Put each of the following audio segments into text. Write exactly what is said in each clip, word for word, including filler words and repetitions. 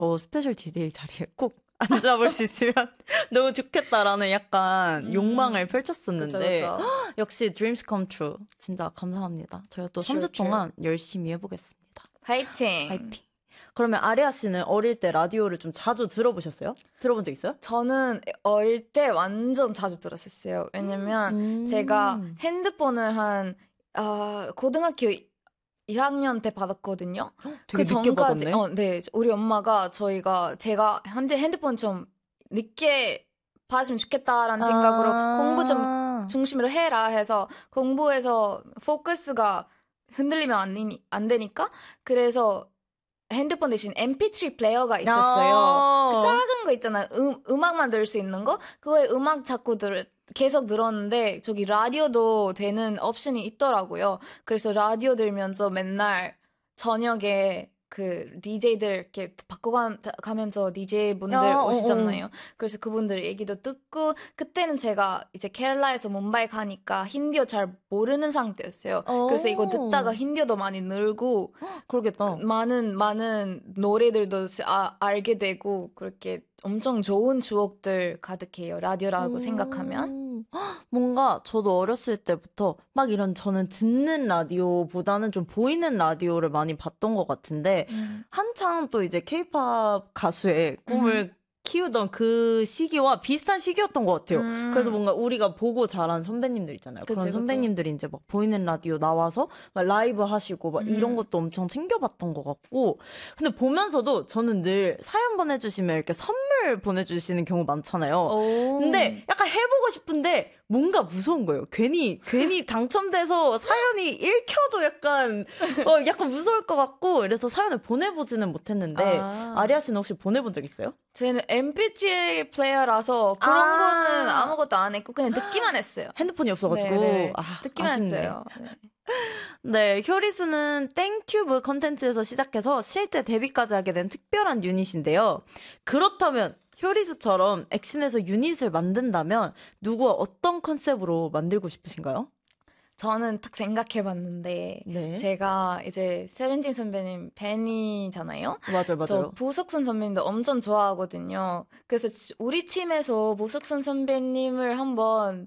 어, 스페셜 디제이 자리에 꼭 앉아볼 수 있으면 너무 좋겠다라는 약간 음, 욕망을 펼쳤었는데 그쵸, 그쵸. 허, 역시 dreams come true. 진짜 감사합니다. 저희가 또 true, 삼 주 동안 true. 열심히 해보겠습니다. 화이팅! 화이팅! 그러면 아리아 씨는 어릴 때 라디오를 좀 자주 들어보셨어요? 들어본 적 있어요? 저는 어릴 때 완전 자주 들었었어요. 왜냐면 음. 제가 핸드폰을 한 어, 고등학교 일 학년 때 받았거든요. 되게 그 늦게 전까지, 받았네. 어, 네, 우리 엄마가 저희가 제가 핸드 핸드폰 좀 늦게 받았으면 좋겠다라는 아~ 생각으로 공부 좀 중심으로 해라 해서 공부해서 포커스가 흔들리면 안, 안 되니까 그래서 핸드폰 대신 엠피쓰리 플레이어가 있었어요. 그 작은 거 있잖아요. 음, 음악만 들을 수 있는 거. 그거에 음악 자꾸 들 계속 들었는데 저기 라디오도 되는 옵션이 있더라고요. 그래서 라디오 들으면서 맨날 저녁에 그 디제이들 이렇게 바꿔가면서 디제이 분들 야, 오시잖아요. 어, 어. 그래서 그분들 얘기도 듣고 그때는 제가 이제 케랄라에서 뭄바이 가니까 힌디어 잘 모르는 상태였어요. 어. 그래서 이거 듣다가 힌디어도 많이 늘고 그러겠다. 그, 많은 많은 노래들도 아, 알게 되고 그렇게 엄청 좋은 추억들 가득해요. 라디오라고 음. 생각하면. 뭔가 저도 어렸을 때부터 막 이런 저는 듣는 라디오보다는 좀 보이는 라디오를 많이 봤던 것 같은데 음. 한창 또 이제 케이팝 가수의 꿈을 음. 키우던 그 시기와 비슷한 시기였던 것 같아요. 음. 그래서 뭔가 우리가 보고 자란 선배님들 있잖아요. 그치, 그런 선배님들이 그치. 이제 막 보이는 라디오 나와서 막 라이브 하시고 막 음. 이런 것도 엄청 챙겨봤던 것 같고. 근데 보면서도 저는 늘 사연 보내주시면 이렇게 선물 보내주시는 경우 많잖아요. 오. 근데 약간 해보고 싶은데 뭔가 무서운 거예요. 괜히 괜히 당첨돼서 사연이 읽혀도 약간 어 약간 무서울 것 같고 그래서 사연을 보내보지는 못했는데 아. 아리아 씨는 혹시 보내본 적 있어요? 저는 엠피쓰리 플레이어라서 그런 아~ 거는 아무것도 안 했고 그냥 듣기만 했어요. 핸드폰이 없어가지고 아, 듣기만 아쉽네. 했어요. 네. 네, 효리수는 땡튜브 컨텐츠에서 시작해서 실제 데뷔까지 하게 된 특별한 유닛인데요. 그렇다면 효리수처럼 액션에서 유닛을 만든다면 누구와 어떤 컨셉으로 만들고 싶으신가요? 저는 딱 생각해봤는데 네. 제가 이제 세븐틴 선배님 팬이잖아요. 맞아요, 맞아요. 저 부석순 선배님도 엄청 좋아하거든요. 그래서 우리 팀에서 부석순 선배님을 한번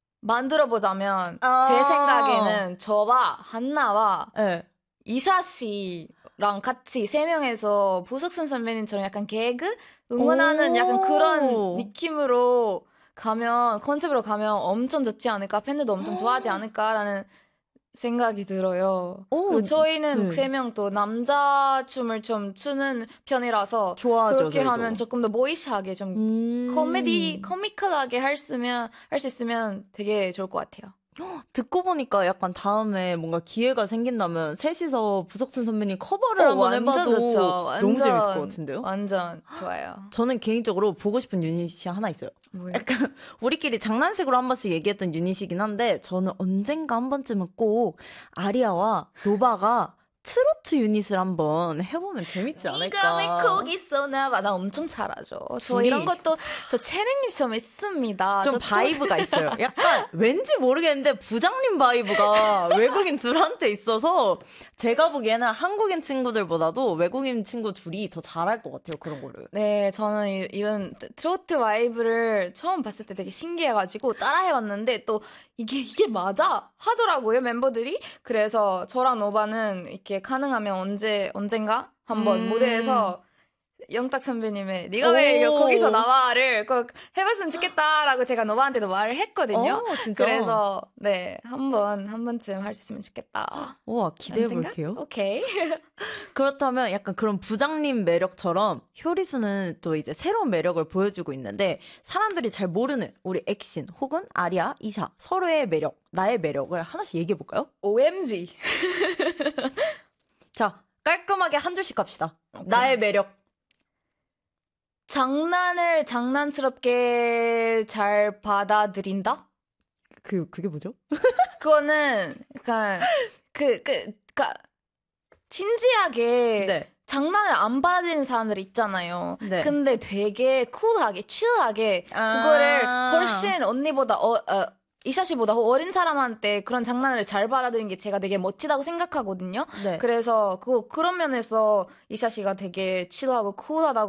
만들어보자면 아~ 제 생각에는 저와 한나와 네. 이사 씨랑 같이 세 명에서 부석순 선배님처럼 약간 개그 응원하는 약간 그런 느낌으로 가면 컨셉으로 가면 엄청 좋지 않을까 팬들도 엄청 좋아하지 않을까라는 생각이 들어요. 오, 그 저희는 네. 세 명 또 남자 춤을 좀 추는 편이라서 좋아하죠, 그렇게 저희도. 하면 조금 더 보이시하게 좀 음~ 코미디 코미컬하게 할 수면 할 수 있으면 되게 좋을 것 같아요. 듣고 보니까 약간 다음에 뭔가 기회가 생긴다면 셋이서 부석순 선배님 커버를 어, 한번 해봐도 좋죠. 완전, 너무 재밌을 것 같은데요? 완전 좋아요. 저는 개인적으로 보고 싶은 유닛이 하나 있어요. 뭐예요? 약간 우리끼리 장난식으로 한 번씩 얘기했던 유닛이긴 한데 저는 언젠가 한 번쯤은 꼭 아리아와 노바가 트로트 유닛을 한번 해보면 재밌지 않을까. 네가 왜 거기 있어나 봐. 나 엄청 잘하죠. 저 이런 것도 더 재능이 좀 있습니다. 좀 바이브가 있어요. 약간 왠지 모르겠는데 부장님 바이브가 외국인 둘한테 있어서 제가 보기에는 한국인 친구들보다도 외국인 친구 둘이 더 잘할 것 같아요. 그런 거를. 네, 저는 이, 이런 트로트 바이브를 처음 봤을 때 되게 신기해가지고 따라해봤는데 또 이게 이게 맞아 하더라고요 멤버들이. 그래서 저랑 노바는 이렇게 가능하면 언제 언젠가 한번 음. 무대에서 영탁 선배님의 네가 왜 거기서 나와를 꼭 해봤으면 좋겠다라고 제가 노바한테도 말을 했거든요. 오, 진짜? 그래서 네 한번 한 번쯤 할 수 있으면 좋겠다. 우와 기대해 볼게요. 오케이. 그렇다면 약간 그런 부장님 매력처럼 효리수는 또 이제 새로운 매력을 보여주고 있는데 사람들이 잘 모르는 우리 엑신 혹은 아리아, 이샤 서로의 매력, 나의 매력을 하나씩 얘기해 볼까요? 오엠지. 자 깔끔하게 한 줄씩 갑시다. 오케이. 나의 매력. 장난을 장난스럽게 잘 받아들인다? 그, 그게 뭐죠? 그거는, 약간, 그, 그, 그니까, 진지하게 네. 장난을 안 받아들이는 사람들 있잖아요. 네. 근데 되게 쿨하게, 칠하게, 아~ 그거를 훨씬 언니보다 어, 어, 이샤 씨보다 어린 사람한테 그런 장난을 잘 받아들인 게 제가 되게 멋지다고 생각하거든요. 네. 그래서 그 그런 면에서 이샤 씨가 되게 치도하고 쿨하다고